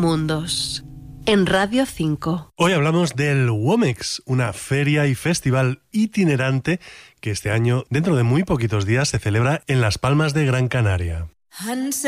mundos. En Radio 5. Hoy hablamos del WOMEX, una feria y festival itinerante que este año, dentro de muy poquitos días, se celebra en Las Palmas de Gran Canaria.